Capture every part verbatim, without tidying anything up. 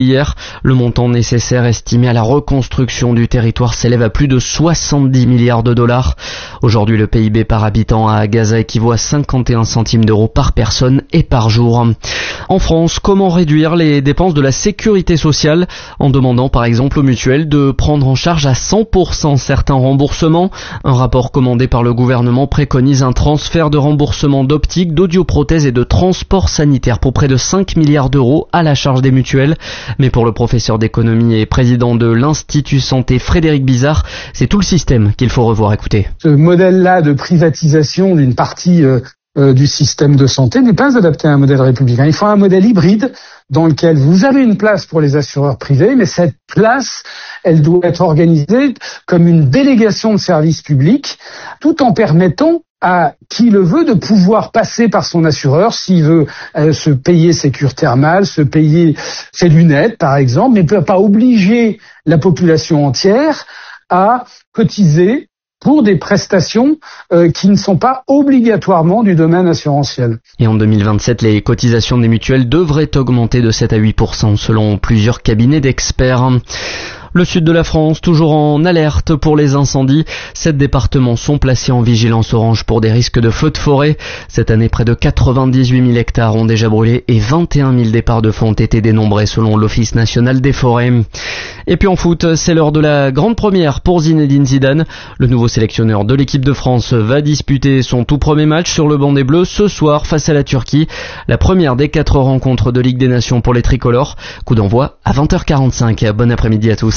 Hier, le montant nécessaire estimé à la reconstruction du territoire s'élève à plus de soixante-dix milliards de dollars. Aujourd'hui, le P I B par habitant à Gaza équivaut à cinquante et un centimes d'euros par personne et par jour. En France, comment réduire les dépenses de la sécurité sociale en demandant par exemple aux mutuelles de prendre en charge à cent pour cent certains remboursements. Un rapport commandé par le gouvernement préconise un transfert de remboursement d'optique, d'audioprothèses et de transport sanitaire pour près de cinq milliards d'euros à la charge des mutuelles. Mais pour le professeur d'économie et président de l'Institut Santé Frédéric Bizard, c'est tout le système qu'il faut revoir. Écoutez. Ce modèle-là de privatisation d'une partie euh, euh, du système de santé n'est pas adapté à un modèle républicain. Il faut un modèle hybride dans lequel vous avez une place pour les assureurs privés, mais cette place, elle doit être organisée comme une délégation de services publics, tout en permettant à qui le veut de pouvoir passer par son assureur s'il veut euh, se payer ses cures thermales, se payer ses lunettes par exemple, mais ne peut pas obliger la population entière à cotiser pour des prestations euh, qui ne sont pas obligatoirement du domaine assurantiel. Et en deux mille vingt-sept, les cotisations des mutuelles devraient augmenter de sept à huit pour cent selon plusieurs cabinets d'experts. Le sud de la France, toujours en alerte pour les incendies. Sept départements sont placés en vigilance orange pour des risques de feux de forêt. Cette année, près de quatre-vingt-dix-huit mille hectares ont déjà brûlé et vingt et un mille départs de feu ont été dénombrés selon l'Office national des forêts. Et puis en foot, c'est l'heure de la grande première pour Zinedine Zidane. Le nouveau sélectionneur de l'équipe de France va disputer son tout premier match sur le banc des Bleus ce soir face à la Turquie. La première des quatre rencontres de Ligue des Nations pour les tricolores. Coup d'envoi à vingt heures quarante-cinq. Bon après-midi à tous.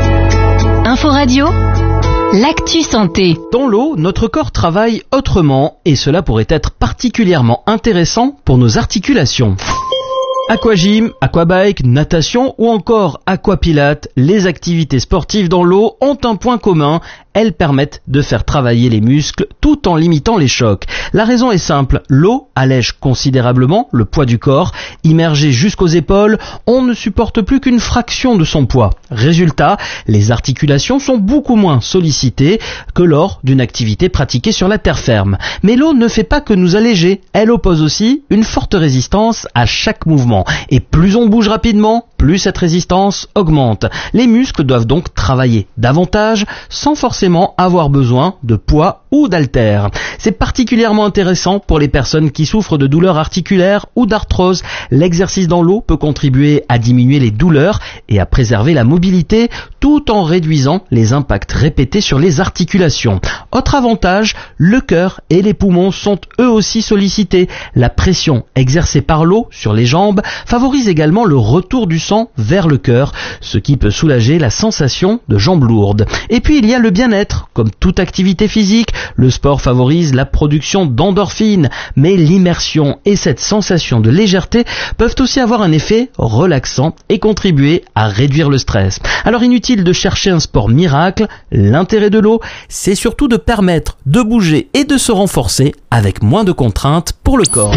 Info Radio, l'actu santé. Dans l'eau, notre corps travaille autrement et cela pourrait être particulièrement intéressant pour nos articulations. Aquagym, aquabike, natation ou encore aquapilate, les activités sportives dans l'eau ont un point commun. Elles permettent de faire travailler les muscles tout en limitant les chocs. La raison est simple, l'eau allège considérablement le poids du corps. Immergé jusqu'aux épaules, on ne supporte plus qu'une fraction de son poids. Résultat, les articulations sont beaucoup moins sollicitées que lors d'une activité pratiquée sur la terre ferme. Mais l'eau ne fait pas que nous alléger, elle oppose aussi une forte résistance à chaque mouvement. Et plus on bouge rapidement, plus cette résistance augmente. Les muscles doivent donc travailler davantage sans forcément avoir besoin de poids ou d'haltères. C'est particulièrement intéressant pour les personnes qui souffrent de douleurs articulaires ou d'arthrose. L'exercice dans l'eau peut contribuer à diminuer les douleurs et à préserver la mobilité tout en réduisant les impacts répétés sur les articulations. Autre avantage, le cœur et les poumons sont eux aussi sollicités. La pression exercée par l'eau sur les jambes favorise également le retour du sang vers le cœur, ce qui peut soulager la sensation de jambes lourdes. Et puis il y a le bien-être. Comme toute activité physique, le sport favorise la production d'endorphines, mais l'immersion et cette sensation de légèreté peuvent aussi avoir un effet relaxant et contribuer à réduire le stress. Alors inutile de chercher un sport miracle, l'intérêt de l'eau, c'est surtout de permettre de bouger et de se renforcer avec moins de contraintes pour le corps.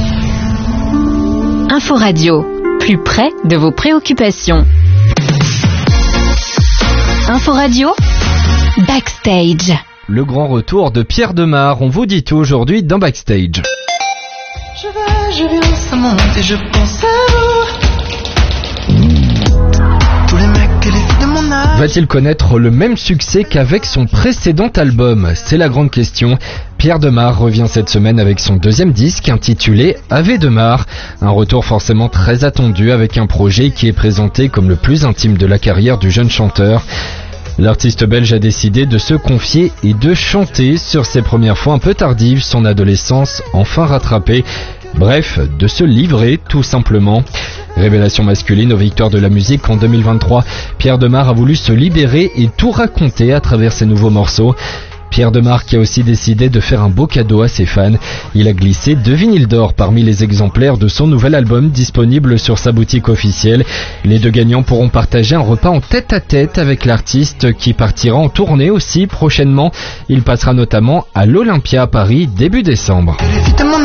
Info Radio, plus près de vos préoccupations. Info Radio, Backstage. Le grand retour de Pierre Demar, on vous dit tout aujourd'hui dans Backstage. Je vais, je viens, ça monte et je pense à vous. Tous les mecs et les filles de mon âge. Va-t-il connaître le même succès qu'avec son précédent album ? C'est la grande question. Pierre Demar revient cette semaine avec son deuxième disque intitulé Ave Demar. Un retour forcément très attendu avec un projet qui est présenté comme le plus intime de la carrière du jeune chanteur. L'artiste belge a décidé de se confier et de chanter sur ses premières fois un peu tardives, son adolescence enfin rattrapée. Bref, de se livrer tout simplement. Révélation masculine aux victoires de la musique en deux mille vingt-trois. Pierre Demar a voulu se libérer et tout raconter à travers ses nouveaux morceaux. Pierre Demar qui a aussi décidé de faire un beau cadeau à ses fans. Il a glissé deux vinyles d'or parmi les exemplaires de son nouvel album disponible sur sa boutique officielle. Les deux gagnants pourront partager un repas en tête-à-tête avec l'artiste qui partira en tournée aussi prochainement. Il passera notamment à l'Olympia à Paris début décembre. Et les filles de mon